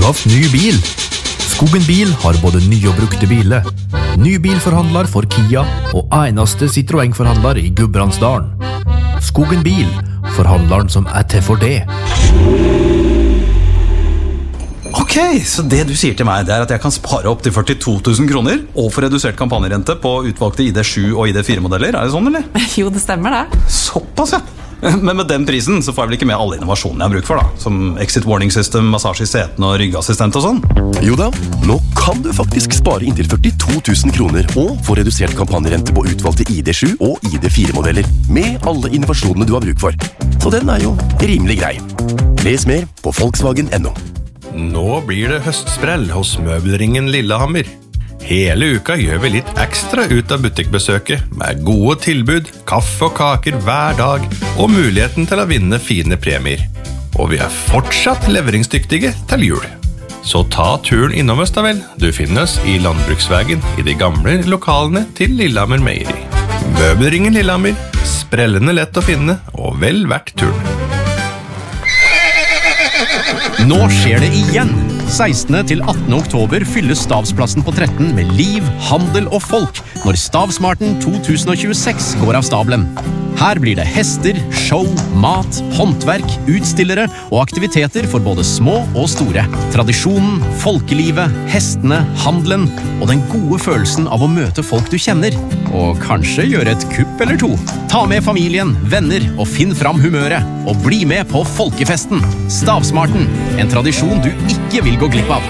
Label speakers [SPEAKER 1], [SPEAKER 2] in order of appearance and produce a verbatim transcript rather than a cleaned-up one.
[SPEAKER 1] du haft ny bil? Skogen Bil har både nye og brukte biler. Ny bilforhandler for Kia og eneste Citroën-forhandler i Gudbrandsdalen. Skogen Bil, forhandleren som er til for det.
[SPEAKER 2] Ok, så det du sier til meg det er at jeg kan spare opp til førtito tusen kroner og få redusert kampanjerente på utvalgte I D sju og I D fire modeller, er det sånn eller?
[SPEAKER 3] Jo, det stemmer det.
[SPEAKER 2] Såpass, ja. Men med den prisen så får jeg vel ikke med alle innovasjonene jeg har bruk for da, som exit warning system, massasje I setene og ryggassistent og sånn?
[SPEAKER 4] Jo da, nå kan du faktisk spare inntil førtito tusen kroner og få redusert kampanjerente på utvalgte I D sju og I D fire modeller med alle innovasjonene du har bruk for. Så den er jo rimelig grei. Les mer på Volkswagen punktum no.
[SPEAKER 5] Nå blir det høstsprell hos Møbelringen Lillehammer. Hele uka gjør vi litt ekstra ut av butikkbesøket, med gode tilbud, kaffe og kaker hver dag, og muligheten til å vinne fine premier. Og vi er fortsatt leveringsdyktige til jul. Så ta turen innom oss da vel. Du finner oss I Landbruksvägen, I de gamle lokalene til Lillehammer Meieri. Møbelringen Lillehammer, sprellende lett å finne, og vel verdt turen.
[SPEAKER 6] Nå skjer det igjen! sekstende til attende oktober fylles Stavsplassen på tretten med liv, handel og folk når Stavsmarten to tusen tjueseks går av stabelen. Her blir det hester, show, mat, håndverk, utstillere og aktiviteter for både små og store. Tradisjonen, folkelivet, hestene, handelen og den gode følelsen av å møte folk du kjenner. Og kanskje gjøre et kupp eller to. Ta med familien, venner og finn fram humøret. Og bli med på folkefesten. Stavsmarten, en tradisjon du ikke vil gå glipp av.